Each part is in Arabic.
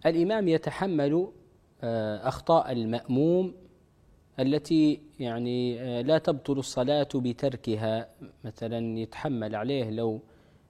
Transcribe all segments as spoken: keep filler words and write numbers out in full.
الإمام يتحمل أخطاء المأموم التي يعني لا تبطل الصلاة بتركها. مثلا يتحمل عليه لو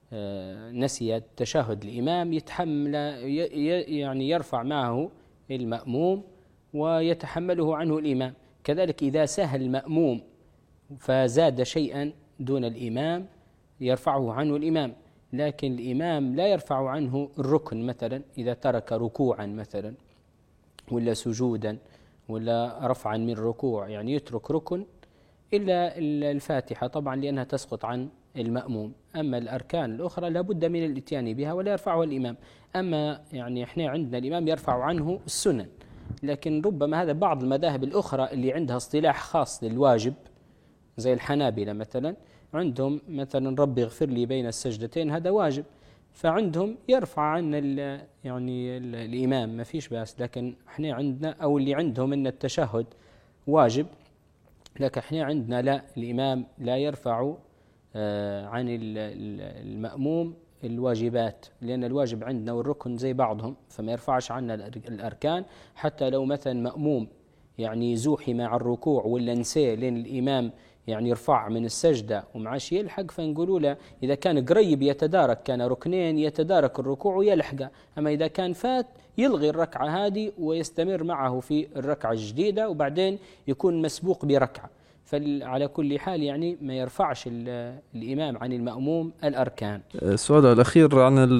نسي تشهد الإمام، يتحمل يعني يرفع معه المأموم ويتحمله عنه الإمام. كذلك إذا سهى المأموم فزاد شيئا دون الإمام يرفعه عنه الإمام، لكن الإمام لا يرفع عنه الركن. مثلا إذا ترك ركوعا مثلا ولا سجودا ولا رفعا من ركوع، يعني يترك ركن إلا الفاتحة طبعا لأنها تسقط عن المأموم. أما الأركان الأخرى لابد من الاتيان بها ولا يرفعها الإمام. أما يعني إحنا عندنا الإمام يرفع عنه السنن، لكن ربما هذا بعض المذاهب الأخرى اللي عندها اصطلاح خاص للواجب زي الحنابلة مثلا، عندهم مثلا ربي اغفر لي بين السجدتين هذا واجب، فعندهم يرفع عنا يعني ال الإمام ما فيش بأس. لكن احنا عندنا أو اللي عندهم أن التشهد واجب، لكن احنا عندنا لا، الإمام لا يرفع عن المأموم الواجبات، لأن الواجب عندنا والركن زي بعضهم، فما يرفعش عنا الأركان. حتى لو مثلا مأموم يعني زوحم مع الركوع ولا نسيه لأن الإمام يعني يرفع من السجدة ومعاش يلحق، فنقولوا له إذا كان قريب يتدارك، كان ركنين يتدارك الركوع ويلحقه. أما إذا كان فات يلغي الركعة هذه ويستمر معه في الركعة الجديدة وبعدين يكون مسبوق بركعة. فعلى كل حال يعني ما يرفعش الإمام عن المأموم الأركان. السؤال الأخير عن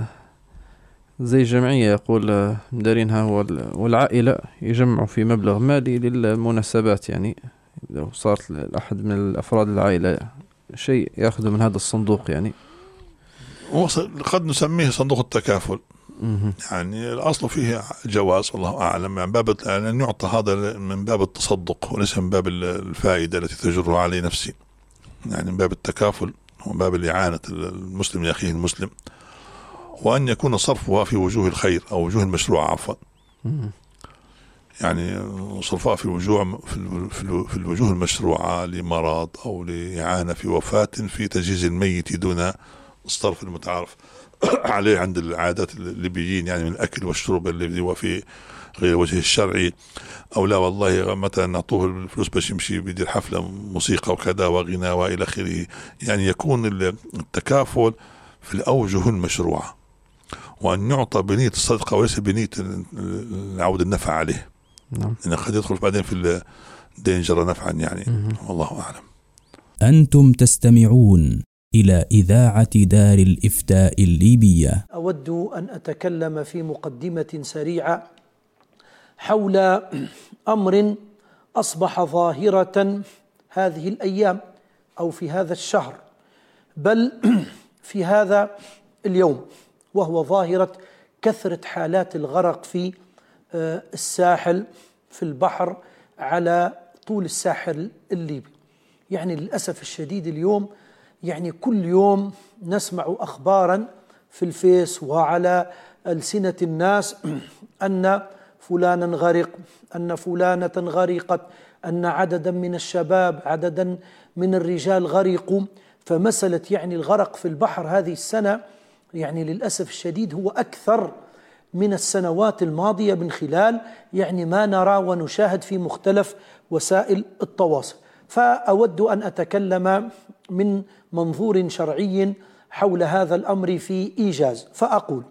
زي جمعية يقول مدارينها والعائلة يجمعوا في مبلغ مالي للمناسبات، يعني لو صارت لأحد من الأفراد العائلة شيء يأخذ من هذا الصندوق، يعني قد نسميه صندوق التكافل. يعني الأصل فيه جواز والله أعلم، من باب أن يعطى هذا من باب التصدق وليس من باب الفائدة التي تجرها عليه نفسي، يعني من باب التكافل ومن باب الإعانة المسلم لأخيه المسلم، وأن يكون صرفها في وجوه الخير أو وجوه المشروع عفوا، يعني صرفها في وجوه في الوجوه المشروعة لمرض أو لإعانة في وفاة في تجهيز الميت دون الصرف المتعارف عليه عند العادات الليبيين، يعني من الأكل والشرب اللي هو في غير وجه الشرعي، أو لا والله مثلا نعطوه الفلوس باش يمشي بيدير حفلة موسيقى وكذا وغناء وإلى آخره. يعني يكون التكافل في الأوجه المشروعة، وأن يعطى بنية الصدقة وليس بنية عود النفع عليه، نعم. لأنه قد يدخل بعدين في الدين جرى نفعا، يعني والله أعلم. أنتم تستمعون إلى إذاعة دار الإفتاء الليبية. أود أن أتكلم في مقدمة سريعة حول أمر أصبح ظاهرة هذه الأيام أو في هذا الشهر، بل في هذا اليوم، وهو ظاهرة كثرة حالات الغرق في الساحل في البحر على طول الساحل الليبي. يعني للأسف الشديد اليوم يعني كل يوم نسمع أخبارا في الفيس وعلى ألسنة الناس أن فلانا غرق، أن فلانة غرقت، أن عددا من الشباب عددا من الرجال غرقوا. فمسألة يعني الغرق في البحر هذه السنة يعني للأسف الشديد هو أكثر من السنوات الماضية من خلال يعني ما نرى ونشاهد في مختلف وسائل التواصل. فأود أن أتكلم من منظور شرعي حول هذا الأمر في إيجاز، فأقول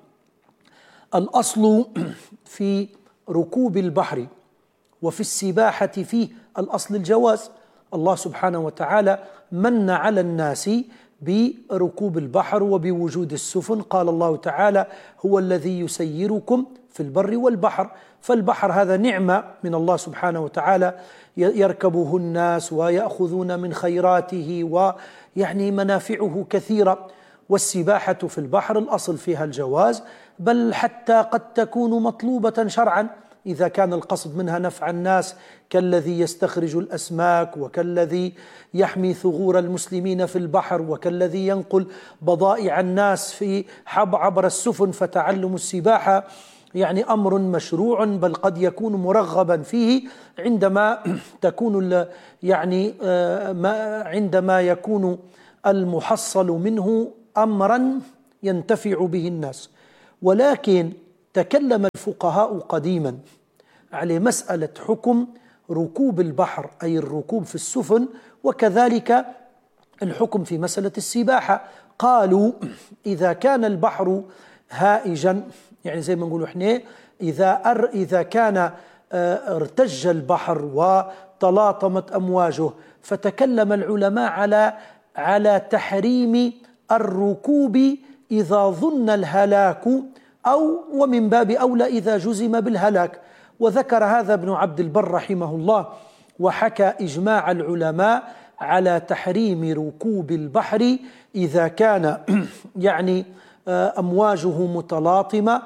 الأصل في ركوب البحر وفي السباحة فيه الأصل الجواز. الله سبحانه وتعالى من على الناس بركوب البحر وبوجود السفن، قال الله تعالى هو الذي يسيركم في البر والبحر. فالبحر هذا نعمة من الله سبحانه وتعالى يركبه الناس ويأخذون من خيراته ويعني منافعه كثيرة. والسباحة في البحر الأصل فيها الجواز، بل حتى قد تكون مطلوبة شرعا إذا كان القصد منها نفع الناس، كالذي يستخرج الأسماك، وكالذي يحمي ثغور المسلمين في البحر، وكالذي ينقل بضائع الناس في حب عبر السفن. فتعلم السباحة يعني أمر مشروع، بل قد يكون مرغبا فيه عندما تكون يعني عندما يكون المحصل منه أمرا ينتفع به الناس. ولكن تكلم الفقهاء قديما على مسألة حكم ركوب البحر، أي الركوب في السفن، وكذلك الحكم في مسألة السباحة. قالوا إذا كان البحر هائجا، يعني زي ما نقولوا احنا إذا أر إذا كان ارتج البحر وتلاطمت أمواجه، فتكلم العلماء على على تحريم الركوب إذا ظن الهلاك، أو ومن باب أولى إذا جزم بالهلاك. وذكر هذا ابن عبد البر رحمه الله، وحكى إجماع العلماء على تحريم ركوب البحر إذا كان يعني أمواجه متلاطمة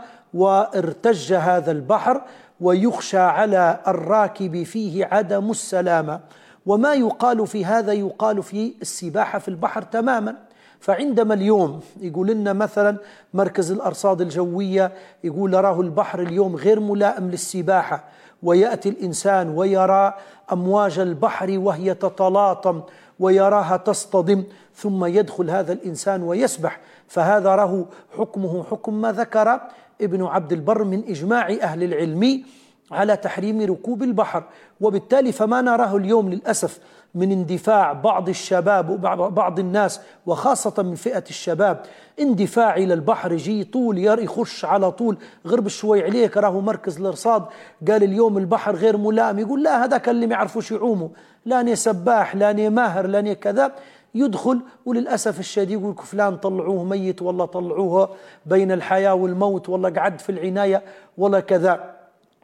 وارتج هذا البحر، ويخشى على الراكب فيه عدم السلامة. وما يقال في هذا يقال في السباحة في البحر تماما. فعندما اليوم يقول لنا مثلا مركز الأرصاد الجوية يقول راه البحر اليوم غير ملائم للسباحة، ويأتي الإنسان ويرى أمواج البحر وهي تتلاطم ويراها تصطدم، ثم يدخل هذا الإنسان ويسبح، فهذا راه حكمه حكم ما ذكر ابن عبد البر من إجماع أهل العلم على تحريم ركوب البحر. وبالتالي فما نراه اليوم للأسف من اندفاع بعض الشباب وبعض الناس وخاصة من فئة الشباب، اندفاع إلى البحر، يجي طول يخش على طول غرب شوي عليك راه مركز الارصاد قال اليوم البحر غير ملائم، يقول لا هذاك اللي ما يعرفوش يعوموا، لاني سباح لاني ماهر لاني كذا، يدخل وللأسف الشديد يقول فلان طلعوه ميت، والله طلعوه بين الحياة والموت، والله قعد في العناية ولا كذا.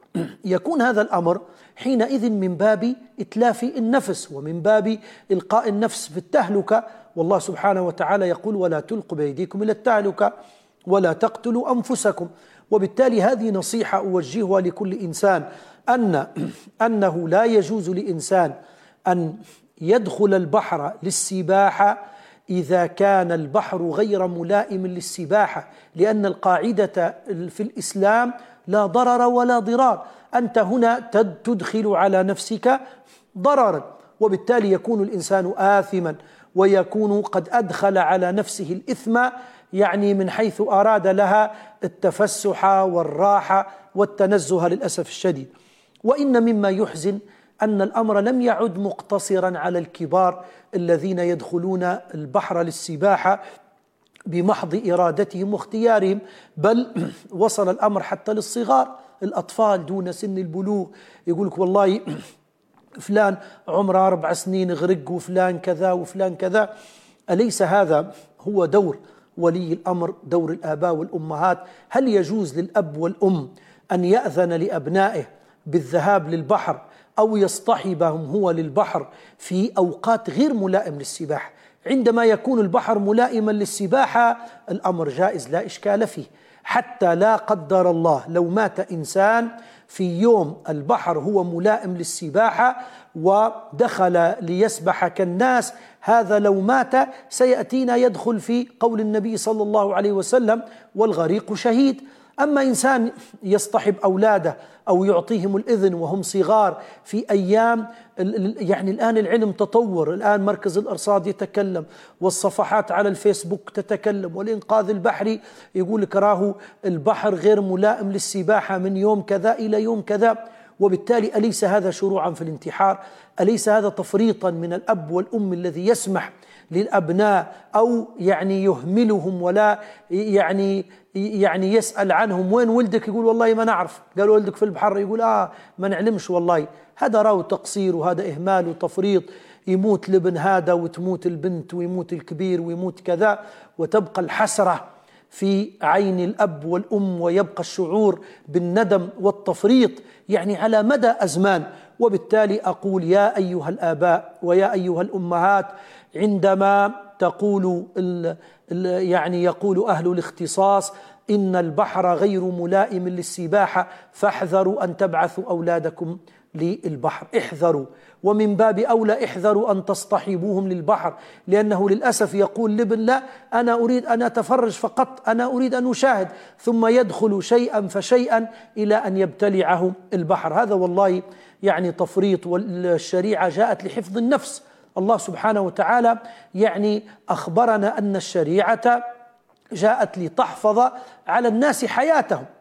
يكون هذا الأمر حينئذ من باب إتلاف النفس ومن باب إلقاء النفس في التهلكة، والله سبحانه وتعالى يقول ولا تلقوا بأيديكم إلى التهلكة ولا تقتلوا أنفسكم. وبالتالي هذه نصيحة أوجهها لكل إنسان، أن أنه لا يجوز لإنسان أن يدخل البحر للسباحة إذا كان البحر غير ملائم للسباحة، لأن القاعدة في الإسلام لا ضرر ولا ضرار، أنت هنا تدخل على نفسك ضررا، وبالتالي يكون الإنسان آثما ويكون قد أدخل على نفسه الإثم، يعني من حيث أراد لها التفسح والراحة والتنزه للأسف الشديد. وإن مما يحزن أن الأمر لم يعد مقتصرا على الكبار الذين يدخلون البحر للسباحة بمحض إرادتهم واختيارهم، بل وصل الأمر حتى للصغار، الأطفال دون سن البلوغ، يقول لك والله فلان عمره أربع سنين غرق وفلان كذا وفلان كذا. أليس هذا هو دور ولي الأمر، دور الآباء والأمهات؟ هل يجوز للأب والأم أن يأذن لأبنائه بالذهاب للبحر أو يصطحبهم هو للبحر في أوقات غير ملائم للسباحة؟ عندما يكون البحر ملائما للسباحة الأمر جائز لا إشكال فيه، حتى لا قدر الله لو مات إنسان في يوم البحر هو ملائم للسباحة ودخل ليسبح كالناس، هذا لو مات سيأتينا يدخل في قول النبي صلى الله عليه وسلم والغريق شهيد. أما إنسان يصطحب أولاده أو يعطيهم الإذن وهم صغار في أيام، يعني الآن العلم تطور، الآن مركز الأرصاد يتكلم والصفحات على الفيسبوك تتكلم، والإنقاذ البحري يقول لك راه البحر غير ملائم للسباحة من يوم كذا إلى يوم كذا. وبالتالي أليس هذا شروعا في الانتحار؟ أليس هذا تفريطا من الأب والأم الذي يسمح للأبناء أو يعني يهملهم ولا يعني يعني يسأل عنهم وين ولدك؟ يقول والله ما نعرف. قالوا ولدك في البحر، يقول آه ما نعلمش والله. هذا راو تقصير وهذا إهمال وتفريط، يموت الابن هذا وتموت البنت ويموت الكبير ويموت كذا، وتبقى الحسرة في عين الأب والأم ويبقى الشعور بالندم والتفريط يعني على مدى أزمان. وبالتالي أقول يا أيها الآباء ويا أيها الأمهات، عندما تقول ال ال يعني يقول أهل الاختصاص إن البحر غير ملائم للسباحة فاحذروا أن تبعثوا أولادكم للبحر، احذروا، ومن باب أولى احذروا أن تصطحبوهم للبحر، لأنه للأسف يقول لابن لا أنا أريد أن أتفرج فقط، أنا أريد أن أشاهد، ثم يدخل شيئا فشيئا إلى أن يبتلعه البحر. هذا والله يعني تفريط، والشريعة جاءت لحفظ النفس. الله سبحانه وتعالى يعني أخبرنا أن الشريعة جاءت لتحفظ على الناس حياتهم،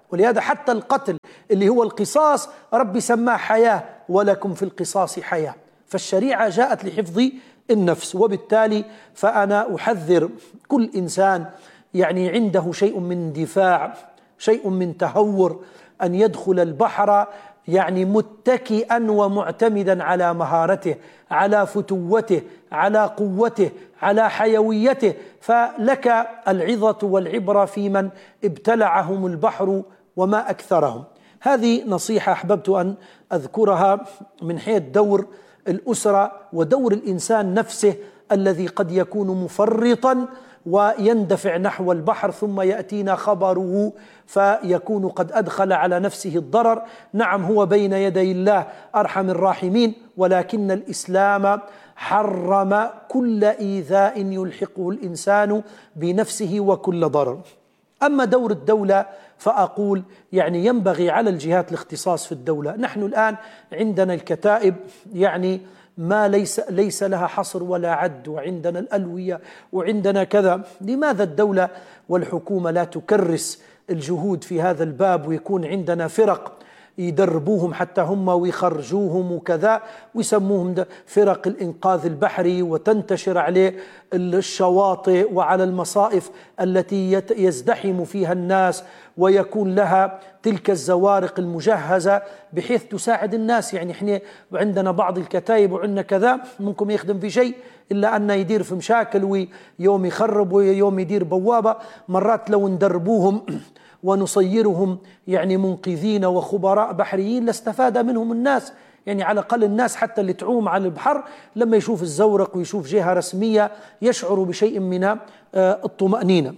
ولهذا حتى القتل اللي هو القصاص ربي سماه حياة، ولكم في القصاص حياة. فالشريعة جاءت لحفظ النفس. وبالتالي فأنا أحذر كل إنسان يعني عنده شيء من اندفاع، شيء من تهور، أن يدخل البحر يعني متكئا ومعتمدا على مهارته، على فتوته، على قوته، على حيويته. فلك العظة والعبرة في من ابتلعهم البحر وما أكثرهم. هذه نصيحة أحببت أن أذكرها من حيث دور الأسرة ودور الإنسان نفسه الذي قد يكون مفرطا ويندفع نحو البحر، ثم يأتينا خبره فيكون قد أدخل على نفسه الضرر. نعم، هو بين يدي الله أرحم الراحمين، ولكن الإسلام حرم كل إيذاء يلحقه الإنسان بنفسه وكل ضرر. أما دور الدولة فأقول يعني ينبغي على الجهات الاختصاص في الدولة. نحن الآن عندنا الكتائب يعني ما ليس ليس لها حصر ولا عد، وعندنا الألوية وعندنا كذا. لماذا الدولة والحكومة لا تكرس الجهود في هذا الباب، ويكون عندنا فرق يدربوهم حتى هم ويخرجوهم وكذا، ويسموهم فرق الإنقاذ البحري، وتنتشر عليه الشواطئ وعلى المصائف التي يزدحم فيها الناس، ويكون لها تلك الزوارق المجهزة بحيث تساعد الناس. يعني احنا عندنا بعض الكتائب وعندنا كذا ممكن يخدم في شيء إلا أنه يدير في مشاكل، ويوم يخرب ويوم يدير بوابة. مرات لو ندربوهم ونصيرهم يعني منقذين وخبراء بحريين لاستفاد منهم الناس. يعني على الأقل الناس حتى اللي تعوم على البحر لما يشوف الزورق ويشوف جهة رسمية يشعر بشيء من الطمأنينة.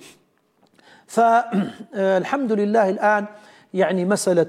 فالحمد لله الآن يعني مسألة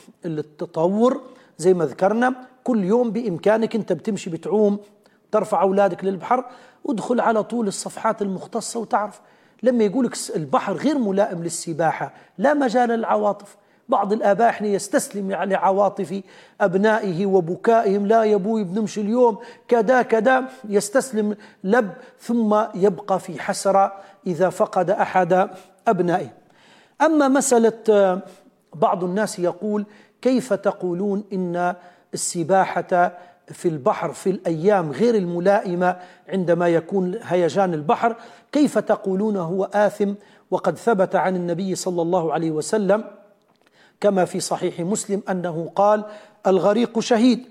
التطور زي ما ذكرنا، كل يوم بإمكانك أنت بتمشي بتعوم ترفع أولادك للبحر، ودخل على طول الصفحات المختصة وتعرف. لما يقولك البحر غير ملائم للسباحة لا مجال للعواطف. بعض الآباء احنا يستسلم لعواطف أبنائه وبكائهم، لا يا أبوي بنمشي اليوم كذا كذا، يستسلم لب، ثم يبقى في حسرة إذا فقد أحد أبنائه. أما مسألة بعض الناس يقول كيف تقولون إن السباحة في البحر في الأيام غير الملائمة عندما يكون هيجان البحر، كيف تقولون هو آثم؟ وقد ثبت عن النبي صلى الله عليه وسلم كما في صحيح مسلم أنه قال الغريق شهيد،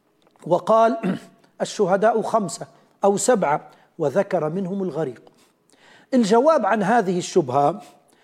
وقال الشهداء خمسة أو سبعة، وذكر منهم الغريق. الجواب عن هذه الشبهة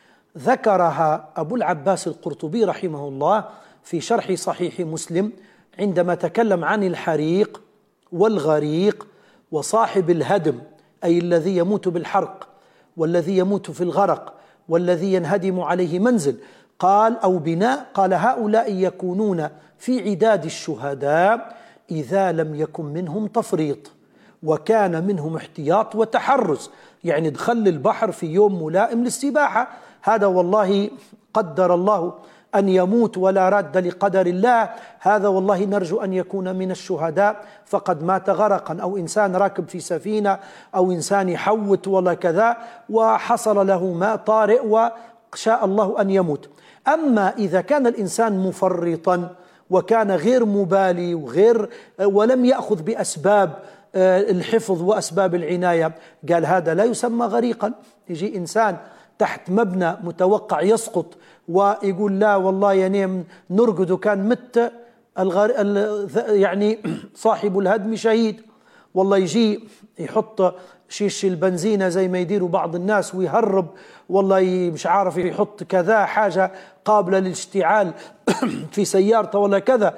ذكرها أبو العباس القرطبي رحمه الله في شرح صحيح مسلم عندما تكلم عن الحريق والغريق وصاحب الهدم، أي الذي يموت بالحرق والذي يموت في الغرق والذي ينهدم عليه منزل، قال أو بناء، قال هؤلاء يكونون في عداد الشهداء إذا لم يكن منهم تفريط وكان منهم احتياط وتحرز. يعني دخل البحر في يوم ملائم للسباحة، هذا والله قدر الله أن يموت ولا راد لقدر الله، هذا والله نرجو أن يكون من الشهداء فقد مات غرقا، أو إنسان راكب في سفينة، أو إنسان يحوت ولا كذا وحصل له ماء طارئ وشاء الله أن يموت. أما إذا كان الإنسان مفرطا وكان غير مبالي وغير ولم يأخذ بأسباب الحفظ وأسباب العناية، قال هذا لا يسمى غريقا. يجي إنسان تحت مبنى متوقع يسقط ويقول لا والله يعني نرقد كان مت الغر... يعني صاحب الهدم شهيد. والله يجي يحط شيش البنزينة زي ما يديروا بعض الناس ويهرب، والله مش عارف يحط كذا حاجة قابلة للاشتعال في سيارته ولا كذا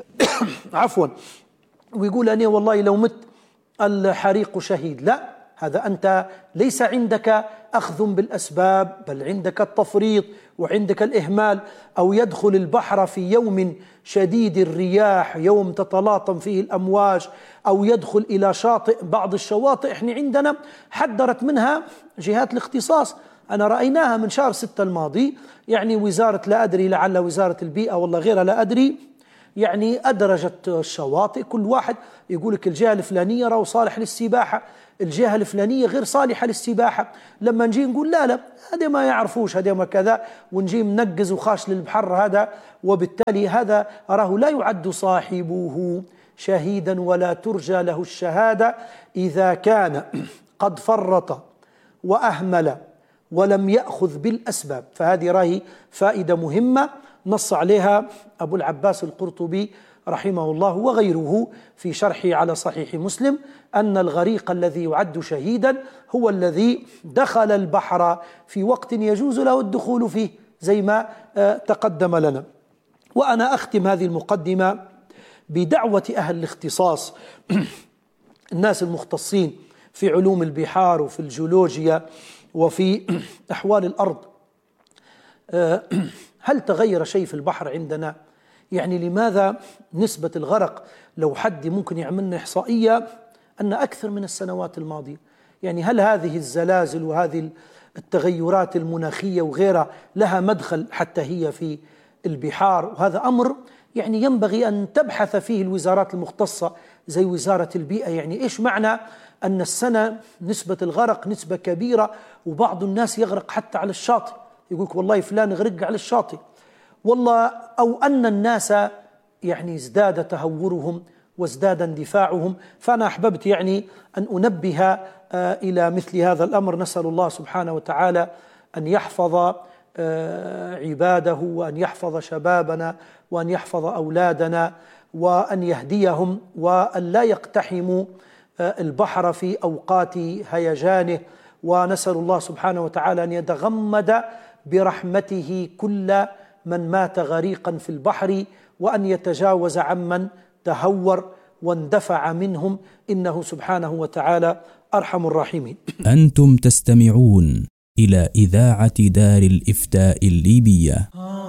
عفوا، ويقول أنا والله لو مت الحريق شهيد. لا، هذا أنت ليس عندك أخذ بالأسباب، بل عندك التفريط وعندك الإهمال. أو يدخل البحر في يوم شديد الرياح، يوم تتلاطم فيه الأمواج، أو يدخل إلى شاطئ. بعض الشواطئ إحنا عندنا حذرت منها جهات الاختصاص، أنا رأيناها من شهر ستة الماضي، يعني وزارة لا أدري لعل وزارة البيئة والله غيرها لا أدري، يعني أدرجت الشواطئ، كل واحد يقول لك الجهة الفلانية راهو صالح للسباحة، الجهة الفلانية غير صالحة للسباحة. لما نجي نقول لا لا هذا ما يعرفوش، هذا ما كذا، ونجي منقز وخاش للبحر هذا، وبالتالي هذا راه لا يعد صاحبه شهيدا ولا ترجى له الشهادة إذا كان قد فرط وأهمل ولم يأخذ بالأسباب. فهذه راهي فائدة مهمة نص عليها أبو العباس القرطبي رحمه الله وغيره في شرحه على صحيح مسلم، أن الغريق الذي يعد شهيدا هو الذي دخل البحر في وقت يجوز له الدخول فيه، زي ما تقدم لنا. وأنا أختم هذه المقدمة بدعوة أهل الاختصاص، الناس المختصين في علوم البحار وفي الجيولوجيا وفي أحوال الأرض. هل تغير شيء في البحر عندنا؟ يعني لماذا نسبة الغرق لو حد ممكن يعملنا إحصائية أن أكثر من السنوات الماضية؟ يعني هل هذه الزلازل وهذه التغيرات المناخية وغيرها لها مدخل حتى هي في البحار؟ وهذا أمر يعني ينبغي أن تبحث فيه الوزارات المختصة زي وزارة البيئة. يعني إيش معنى أن السنة نسبة الغرق نسبة كبيرة وبعض الناس يغرق حتى على الشاطئ، يقولك والله فلان غرق على الشاطئ، والله أو أن الناس يعني ازداد تهورهم وازداد اندفاعهم. فأنا أحببت يعني أن أنبه إلى مثل هذا الأمر. نسأل الله سبحانه وتعالى أن يحفظ عباده وأن يحفظ شبابنا وأن يحفظ أولادنا وأن يهديهم وأن لا يقتحموا البحر في أوقات هيجانه. ونسأل الله سبحانه وتعالى أن يتغمد برحمته كل من مات غريقا في البحر، وأن يتجاوز عمن تهور واندفع منهم، إنه سبحانه وتعالى أرحم الراحمين. أنتم تستمعون إلى إذاعة دار الإفتاء الليبية.